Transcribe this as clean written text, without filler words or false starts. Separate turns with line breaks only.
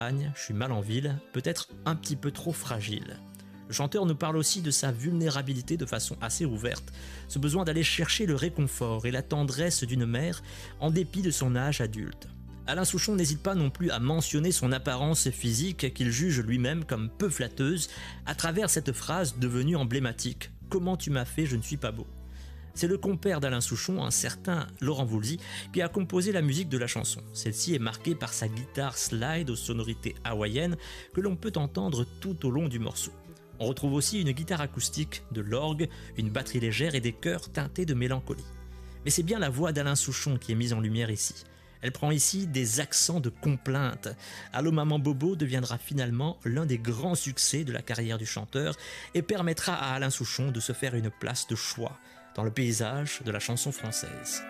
je suis mal en ville, peut-être un petit peu trop fragile. Le chanteur nous parle aussi de sa vulnérabilité de façon assez ouverte, ce besoin d'aller chercher le réconfort et la tendresse d'une mère en dépit de son âge adulte. Alain Souchon n'hésite pas non plus à mentionner son apparence physique qu'il juge lui-même comme peu flatteuse à travers cette phrase devenue emblématique « Comment tu m'as fait, je ne suis pas beau ». C'est le compère d'Alain Souchon, un certain Laurent Voulzy, qui a composé la musique de la chanson. Celle-ci est marquée par sa guitare slide aux sonorités hawaïennes que l'on peut entendre tout au long du morceau. On retrouve aussi une guitare acoustique, de l'orgue, une batterie légère et des chœurs teintés de mélancolie. Mais c'est bien la voix d'Alain Souchon qui est mise en lumière ici. Elle prend ici des accents de complainte. Allô Maman Bobo deviendra finalement l'un des grands succès de la carrière du chanteur et permettra à Alain Souchon de se faire une place de choix dans le paysage de la chanson française.